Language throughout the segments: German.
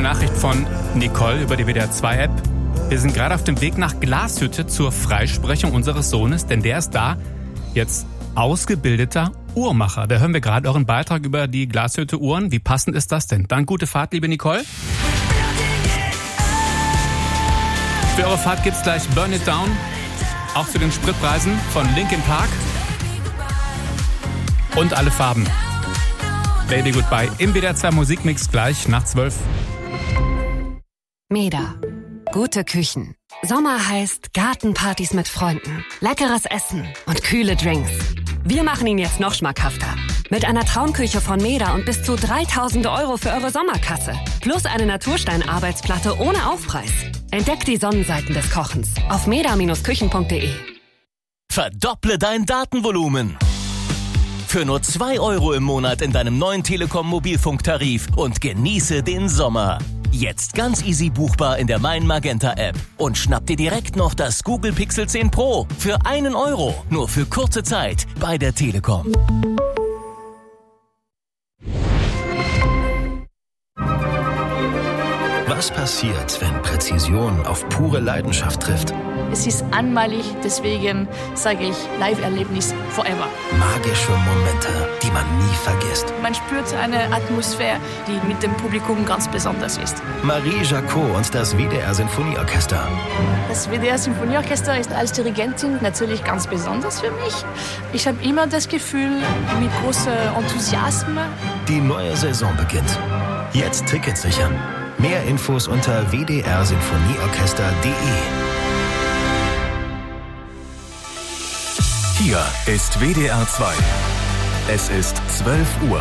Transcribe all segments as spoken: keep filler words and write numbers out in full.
Nachricht von Nicole über die W D R zwei App. Wir sind gerade auf dem Weg nach Glashütte zur Freisprechung unseres Sohnes, denn der ist da jetzt ausgebildeter Uhrmacher. Da hören wir gerade euren Beitrag über die Glashütte Uhren. Wie passend ist das denn? Dann gute Fahrt, liebe Nicole. Für eure Fahrt gibt's gleich Burn It Down, auch zu den Spritpreisen von Linkin Park. Und alle Farben. Baby Goodbye im W D R zwei Musikmix gleich nach zwölf. Meda. Gute Küchen. Sommer heißt Gartenpartys mit Freunden, leckeres Essen und kühle Drinks. Wir machen ihn jetzt noch schmackhafter. Mit einer Traumküche von Meda und bis zu dreitausend Euro für eure Sommerkasse. Plus eine Naturstein-Arbeitsplatte ohne Aufpreis. Entdeckt die Sonnenseiten des Kochens auf meda Küchen punkt de. Verdopple dein Datenvolumen. Für nur zwei Euro im Monat in deinem neuen Telekom-Mobilfunktarif und genieße den Sommer. Jetzt ganz easy buchbar in der Mein Magenta App. Und schnapp dir direkt noch das Google Pixel zehn Pro für einen Euro. Nur für kurze Zeit bei der Telekom. Was passiert, wenn Präzision auf pure Leidenschaft trifft? Es ist einmalig, deswegen sage ich Live-Erlebnis forever. Magische Momente, die man nie vergisst. Man spürt eine Atmosphäre, die mit dem Publikum ganz besonders ist. Marie Jacot und das W D R Sinfonieorchester. Das W D R Sinfonieorchester ist als Dirigentin natürlich ganz besonders für mich. Ich habe immer das Gefühl, mit großem Enthusiasmus. Die neue Saison beginnt. Jetzt Tickets sichern. Mehr Infos unter w d r sinfonieorchester punkt de. Hier ist W D R zwei. Es ist zwölf Uhr.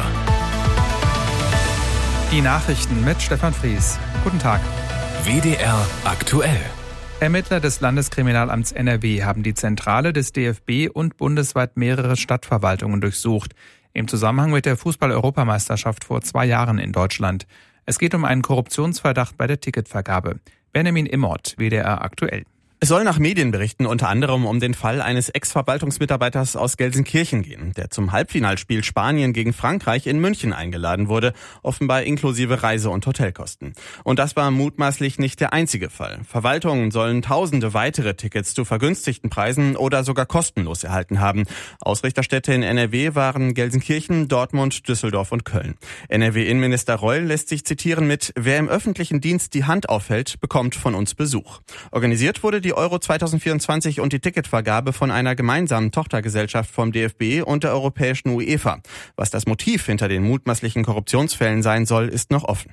Die Nachrichten mit Stefan Fries. Guten Tag. W D R aktuell. Ermittler des Landeskriminalamts N R W haben die Zentrale des D F B und bundesweit mehrere Stadtverwaltungen durchsucht. Im Zusammenhang mit der Fußball-Europameisterschaft vor zwei Jahren in Deutschland. Es geht um einen Korruptionsverdacht bei der Ticketvergabe. Benjamin Immort, W D R aktuell. Es soll nach Medienberichten unter anderem um den Fall eines Ex-Verwaltungsmitarbeiters aus Gelsenkirchen gehen, der zum Halbfinalspiel Spanien gegen Frankreich in München eingeladen wurde, offenbar inklusive Reise- und Hotelkosten. Und das war mutmaßlich nicht der einzige Fall. Verwaltungen sollen tausende weitere Tickets zu vergünstigten Preisen oder sogar kostenlos erhalten haben. Ausrichterstädte in N R W waren Gelsenkirchen, Dortmund, Düsseldorf und Köln. N R W-Innenminister Reul lässt sich zitieren mit: Wer im öffentlichen Dienst die Hand aufhält, bekommt von uns Besuch. Organisiert wurde die Euro zwanzig vierundzwanzig und die Ticketvergabe von einer gemeinsamen Tochtergesellschaft vom D F B und der europäischen UEFA. Was das Motiv hinter den mutmaßlichen Korruptionsfällen sein soll, ist noch offen.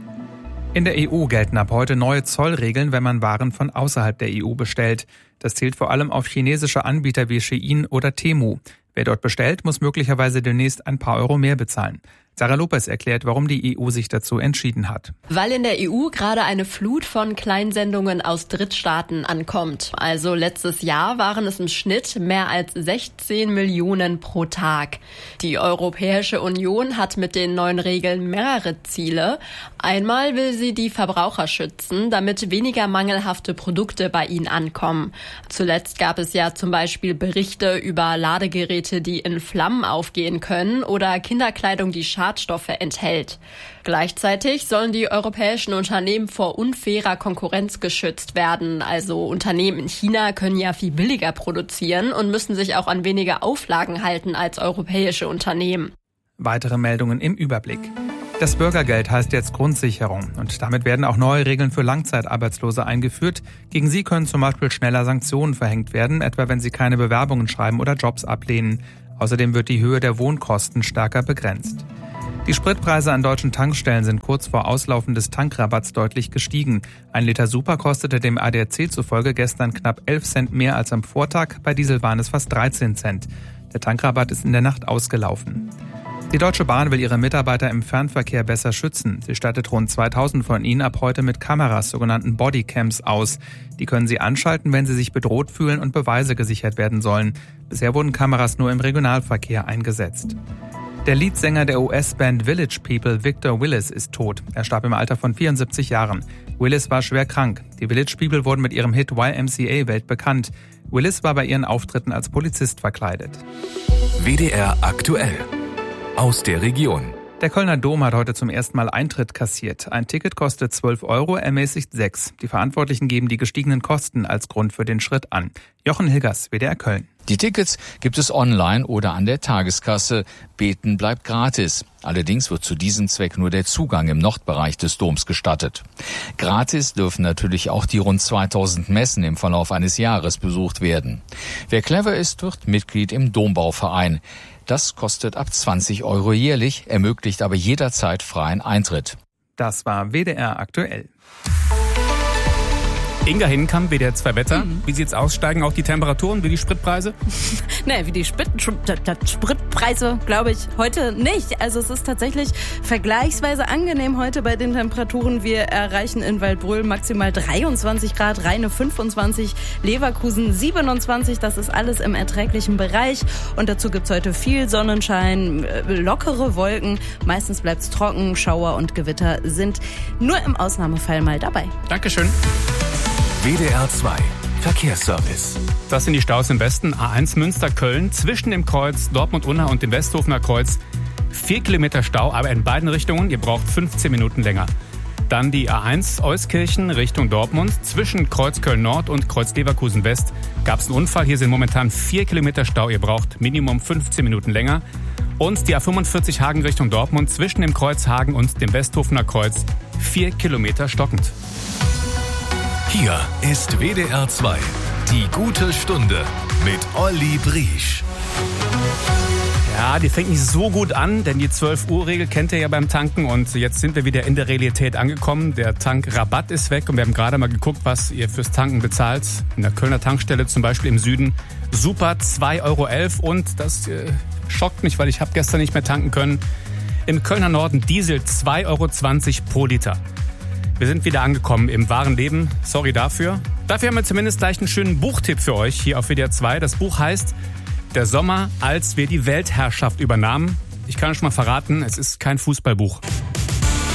In der E U gelten ab heute neue Zollregeln, wenn man Waren von außerhalb der E U bestellt. Das zielt vor allem auf chinesische Anbieter wie Shein oder Temu. Wer dort bestellt, muss möglicherweise demnächst ein paar Euro mehr bezahlen. Sarah Lopez erklärt, warum die E U sich dazu entschieden hat. Weil in der E U gerade eine Flut von Kleinsendungen aus Drittstaaten ankommt. Also letztes Jahr waren es im Schnitt mehr als sechzehn Millionen pro Tag. Die Europäische Union hat mit den neuen Regeln mehrere Ziele. Einmal will sie die Verbraucher schützen, damit weniger mangelhafte Produkte bei ihnen ankommen. Zuletzt gab es ja zum Beispiel Berichte über Ladegeräte, die in Flammen aufgehen können, oder Kinderkleidung, die Schadstoffe enthält. Gleichzeitig sollen die europäischen Unternehmen vor unfairer Konkurrenz geschützt werden. Also Unternehmen in China können ja viel billiger produzieren und müssen sich auch an weniger Auflagen halten als europäische Unternehmen. Weitere Meldungen im Überblick. Das Bürgergeld heißt jetzt Grundsicherung und damit werden auch neue Regeln für Langzeitarbeitslose eingeführt. Gegen sie können zum Beispiel schneller Sanktionen verhängt werden, etwa wenn sie keine Bewerbungen schreiben oder Jobs ablehnen. Außerdem wird die Höhe der Wohnkosten stärker begrenzt. Die Spritpreise an deutschen Tankstellen sind kurz vor Auslaufen des Tankrabatts deutlich gestiegen. Ein Liter Super kostete dem A D A C zufolge gestern knapp elf Cent mehr als am Vortag. Bei Diesel waren es fast dreizehn Cent. Der Tankrabatt ist in der Nacht ausgelaufen. Die Deutsche Bahn will ihre Mitarbeiter im Fernverkehr besser schützen. Sie stattet rund zweitausend von ihnen ab heute mit Kameras, sogenannten Bodycams, aus. Die können sie anschalten, wenn sie sich bedroht fühlen und Beweise gesichert werden sollen. Bisher wurden Kameras nur im Regionalverkehr eingesetzt. Der Leadsänger der U S-Band Village People, Victor Willis, ist tot. Er starb im Alter von vierundsiebzig Jahren. Willis war schwer krank. Die Village People wurden mit ihrem Hit Y M C A weltbekannt. Willis war bei ihren Auftritten als Polizist verkleidet. W D R aktuell. Aus der Region. Der Kölner Dom hat heute zum ersten Mal Eintritt kassiert. Ein Ticket kostet zwölf Euro, ermäßigt sechs. Die Verantwortlichen geben die gestiegenen Kosten als Grund für den Schritt an. Jochen Hilgers, W D R Köln. Die Tickets gibt es online oder an der Tageskasse. Beten bleibt gratis. Allerdings wird zu diesem Zweck nur der Zugang im Nordbereich des Doms gestattet. Gratis dürfen natürlich auch die rund zweitausend Messen im Verlauf eines Jahres besucht werden. Wer clever ist, wird Mitglied im Dombauverein. Das kostet ab zwanzig Euro jährlich, ermöglicht aber jederzeit freien Eintritt. Das war W D R aktuell. Inga Hinkamp, W D R zwei Wetter. Mhm. Wie sieht's aus? Steigen auch die Temperaturen wie die Spritpreise? Nee, wie die Sprit, Spritpreise, glaube ich, heute nicht. Also es ist tatsächlich vergleichsweise angenehm heute bei den Temperaturen. Wir erreichen in Waldbröl maximal dreiundzwanzig Grad, Rheine fünfundzwanzig, Leverkusen siebenundzwanzig. Das ist alles im erträglichen Bereich. Und dazu gibt's heute viel Sonnenschein, lockere Wolken. Meistens bleibt's trocken, Schauer und Gewitter sind nur im Ausnahmefall mal dabei. Dankeschön. W D R zwei Verkehrsservice. Das sind die Staus im Westen. A eins Münster-Köln zwischen dem Kreuz Dortmund-Unna und dem Westhofener Kreuz. Vier Kilometer Stau, aber in beiden Richtungen. Ihr braucht fünfzehn Minuten länger. Dann die A eins Euskirchen Richtung Dortmund. Zwischen Kreuz Köln-Nord und Kreuz Leverkusen-West gab es einen Unfall. Hier sind momentan vier Kilometer Stau. Ihr braucht Minimum fünfzehn Minuten länger. Und die A fünfundvierzig Hagen Richtung Dortmund zwischen dem Kreuz Hagen und dem Westhofener Kreuz. Vier Kilometer stockend. Hier ist W D R zwei, die gute Stunde mit Olli Briesch. Ja, die fängt nicht so gut an, denn die zwölf Uhr Regel kennt ihr ja beim Tanken und jetzt sind wir wieder in der Realität angekommen. Der Tankrabatt ist weg und wir haben gerade mal geguckt, was ihr fürs Tanken bezahlt. In der Kölner Tankstelle zum Beispiel im Süden. Super, zwei Euro elf und das äh, schockt mich, weil ich habe gestern nicht mehr tanken können. Im Kölner Norden Diesel zwei Euro zwanzig pro Liter. Wir sind wieder angekommen im wahren Leben. Sorry dafür. Dafür haben wir zumindest gleich einen schönen Buchtipp für euch hier auf W D R zwei. Das Buch heißt Der Sommer, als wir die Weltherrschaft übernahmen. Ich kann schon mal verraten, es ist kein Fußballbuch.